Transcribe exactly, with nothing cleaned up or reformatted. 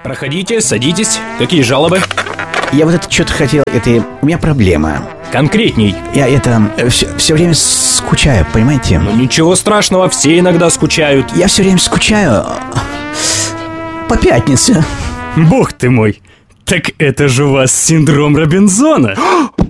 Проходите, садитесь. Какие жалобы? Я вот это что-то хотел, это... У меня проблема. Конкретней. Я это... Все, все время скучаю, понимаете? Ну ничего страшного, все иногда скучают. Я все время скучаю по пятнице. Бог ты мой. Так это же у вас синдром Робинзона.